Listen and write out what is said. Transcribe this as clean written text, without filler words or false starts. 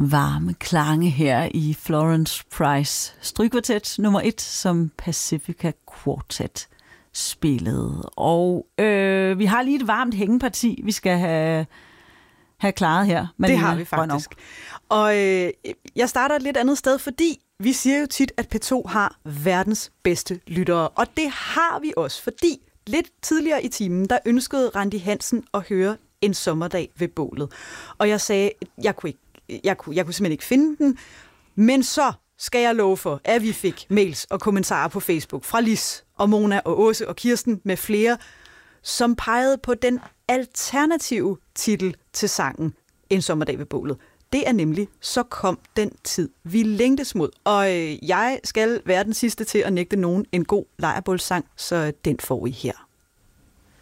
varme klange her i Florence Price strygkvartet nummer 1, som Pacifica Quartet spillede. Og vi har lige et varmt hængeparti, vi skal have klaret her. Det har vi faktisk. Og jeg starter et lidt andet sted, fordi vi siger jo tit, at P2 har verdens bedste lyttere. Og det har vi også, fordi lidt tidligere i timen, der ønskede Randi Hansen at høre En sommerdag ved bålet. Og jeg sagde, jeg kunne simpelthen ikke finde den, men så skal jeg love for, at vi fik mails og kommentarer på Facebook fra Lis og Mona og Åse og Kirsten med flere, som pegede på den alternative titel til sangen En sommerdag ved bålet. Det er nemlig Så kom den tid, vi længtes mod. Og jeg skal være den sidste til at nægte nogen en god lejrbålssang, så den får I her.